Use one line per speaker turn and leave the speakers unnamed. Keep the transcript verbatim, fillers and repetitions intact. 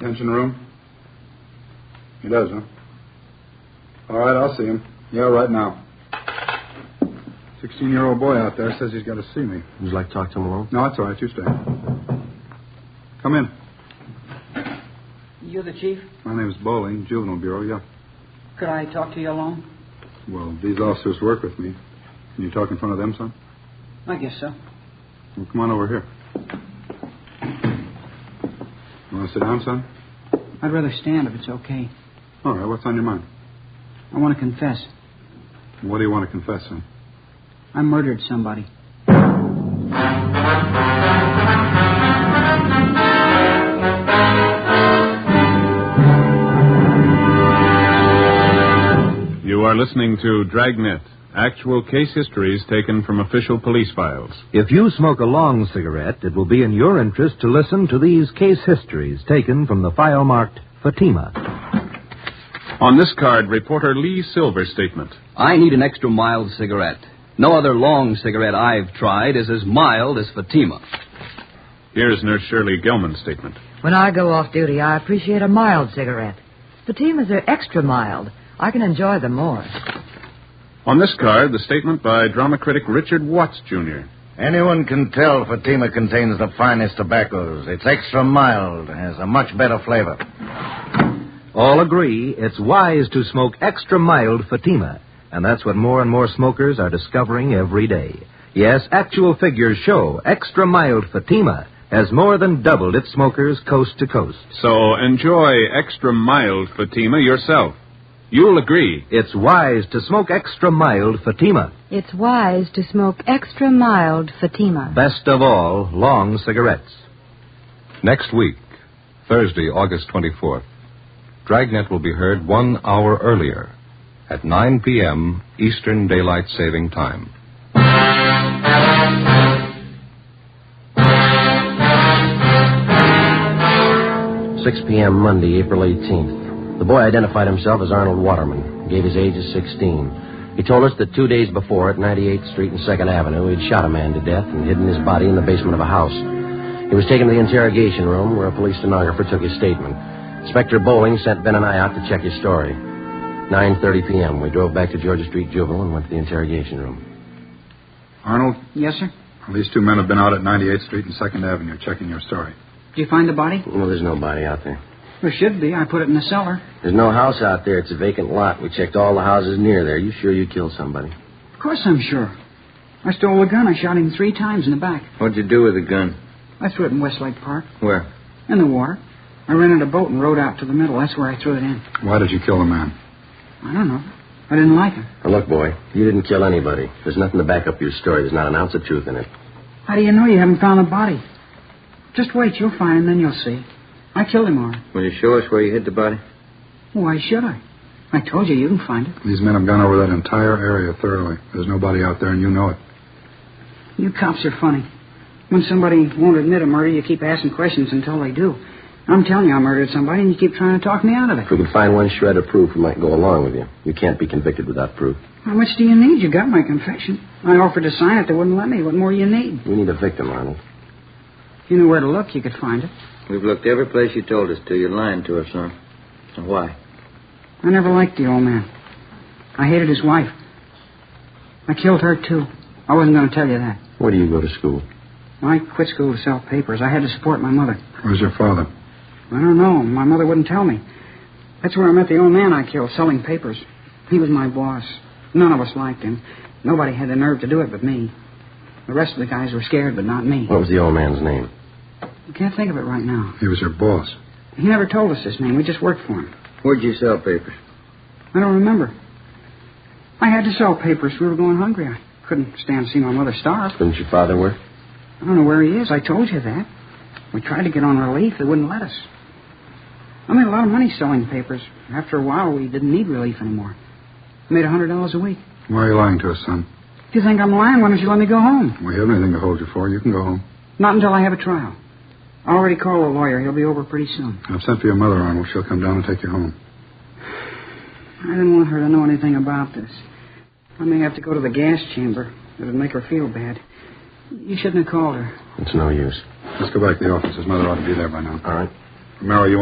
Detention room? He does, huh? All right, I'll see him. Yeah, right now. Sixteen-year-old boy out there says he's got to see me.
Would you like to talk to him alone?
No, that's all right. You stay. Come in.
You're the chief?
My name's Bowling, Juvenile Bureau, yeah.
Could I talk to you alone?
Well, these officers work with me. Can you talk in front of them, son?
I guess so.
Well, come on over here. You want to sit down, son?
I'd rather stand if it's okay.
All right, what's on your mind?
I want to confess.
What do you want to confess, son?
I murdered somebody.
You are listening to Dragnet, actual case histories taken from official police files.
If you smoke a long cigarette, it will be in your interest to listen to these case histories taken from the file marked Fatima.
On this card, reporter Lee Silver's statement.
I need an extra mild cigarette. No other long cigarette I've tried is as mild as Fatima.
Here's Nurse Shirley Gilman's statement.
When I go off duty, I appreciate a mild cigarette. Fatimas are extra mild. I can enjoy them more.
On this card, the statement by drama critic Richard Watts, Junior
Anyone can tell Fatima contains the finest tobaccos. It's extra mild and has a much better flavor.
All agree it's wise to smoke extra mild Fatima, and that's what more and more smokers are discovering every day. Yes, actual figures show extra mild Fatima has more than doubled its smokers coast to coast.
So enjoy extra mild Fatima yourself. You'll agree.
It's wise to smoke extra mild Fatima.
It's wise to smoke extra mild Fatima.
Best of all, long cigarettes.
Next week, Thursday, August twenty-fourth, Dragnet will be heard one hour earlier at nine p.m. Eastern Daylight Saving Time.
six p.m. Monday, April eighteenth. The boy identified himself as Arnold Waterman, gave his age as sixteen. He told us that two days before at ninety-eighth Street and second Avenue, he'd shot a man to death and hidden his body in the basement of a house. He was taken to the interrogation room where a police stenographer took his statement. Inspector Bowling sent Ben and I out to check his story. nine thirty p.m. We drove back to Georgia Street Juvenile and went to the interrogation room.
Arnold?
Yes, sir?
Well, these two men have been out at ninety-eighth Street and second Avenue checking your story.
Did you find the body?
Well, there's no body out there.
There should be. I put it in the cellar.
There's no house out there. It's a vacant lot. We checked all the houses near there. You sure you killed somebody?
Of course I'm sure. I stole the gun. I shot him three times in the back.
What'd you do with the gun?
I threw it in Westlake Park.
Where?
In the water. I rented a boat and rowed out to the middle. That's where I threw it in.
Why did you kill the man?
I don't know. I didn't like him.
Now, look, boy, you didn't kill anybody. There's nothing to back up your story. There's not an ounce of truth in it.
How do you know you haven't found the body? Just wait. You'll find him, then you'll see. I killed him, all right.
Will you show us where you hid the body?
Why should I? I told you, you can find it.
These men have gone over that entire area thoroughly. There's nobody out there, and you know it.
You cops are funny. When somebody won't admit a murder, you keep asking questions until they do. I'm telling you I murdered somebody, and you keep trying to talk me out of it.
If we could find one shred of proof, we might go along with you. You can't be convicted without proof.
How much do you need? You got my confession. I offered to sign it. They wouldn't let me. What more do you need?
We need a victim, Arnold.
If you knew where to look, you could find it.
We've looked every place you told us to. You're lying to us, son. And why?
I never liked the old man. I hated his wife. I killed her, too. I wasn't going to tell you that.
Where do you go to school?
Well, I quit school to sell papers. I had to support my mother.
Where's your father?
I don't know. My mother wouldn't tell me. That's where I met the old man I killed, selling papers. He was my boss. None of us liked him. Nobody had the nerve to do it but me. The rest of the guys were scared, but not me.
What was the old man's name?
I can't think of it right now.
He was your boss.
He never told us his name. We just worked for him.
Where'd you sell papers?
I don't remember. I had to sell papers. We were going hungry. I couldn't stand to see my mother starve.
Couldn't your father work?
I don't know where he is. I told you that. We tried to get on relief. They wouldn't let us. I made a lot of money selling papers. After a while, we didn't need relief anymore. I made one hundred dollars a week.
Why are you lying to us, son?
If you think I'm lying, why don't you let me go home?
We haven't anything to hold you for. You can go home.
Not until I have a trial. I already called a lawyer. He'll be over pretty soon.
I've sent for your mother, Arnold. She'll come down and take you home.
I didn't want her to know anything about this. I may have to go to the gas chamber. It'd make her feel bad. You shouldn't have called her.
It's no use.
Let's go back to the office. His mother ought to be there by now.
All right.
Romero, you